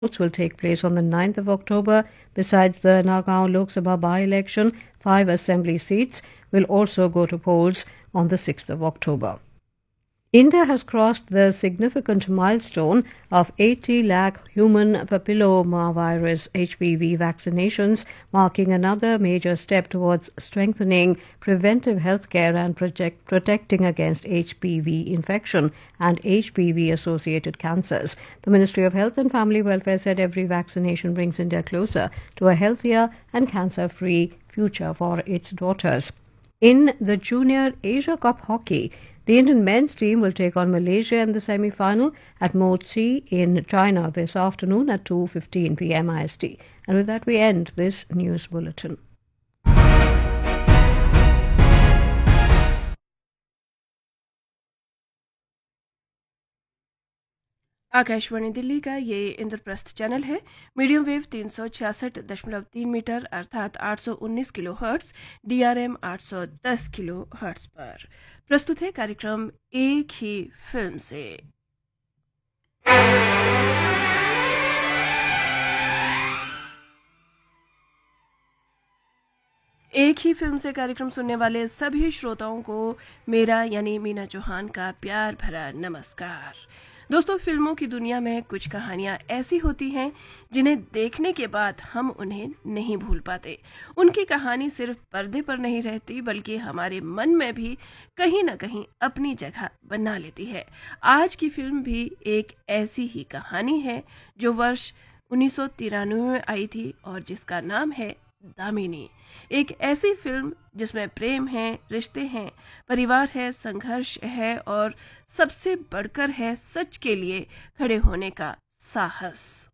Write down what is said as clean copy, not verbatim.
Votes will take place on the 9th of October. Besides the Nagaon Lok Sabha by-election, 5 assembly seats will also go to polls on the 6th of October. India has crossed the significant milestone of 80 lakh human papillomavirus HPV vaccinations, marking another major step towards strengthening preventive healthcare and protecting against HPV infection and HPV-associated cancers. The Ministry of Health and Family Welfare said every vaccination brings India closer to a healthier and cancer-free future for its daughters. In the Junior Asia Cup hockey, the Indian men's team will take on Malaysia in the semi-final at Mochi in China this afternoon at 2:15 p.m. IST. And with that, we end this news bulletin. Akashvani Delhi का ये Indraprastha channel है। Medium wave 366.3 metre अर्थात 819 kilo hertz, DRM 810 kilo hertz पर प्रस्तुत है कार्यक्रम एक ही film से। एक ही फिल्म से कार्यक्रम सुनने वाले सभी श्रोताओं को मेरा यानी मीना चौहान का प्यार भरा नमस्कार। दोस्तों, फिल्मों की दुनिया में कुछ कहानियां ऐसी होती हैं जिन्हें देखने के बाद हम उन्हें नहीं भूल पाते। उनकी कहानी सिर्फ पर्दे पर नहीं रहती बल्कि हमारे मन में भी कहीं ना कहीं अपनी जगह बना लेती है। आज की फिल्म भी एक ऐसी ही कहानी है जो वर्ष 1993 में आई थी और जिसका नाम है दामिनी। एक ऐसी फिल्म जिसमें प्रेम है, रिश्ते हैं, परिवार है, संघर्ष है और सबसे बढ़कर है सच के लिए खड़े होने का साहस।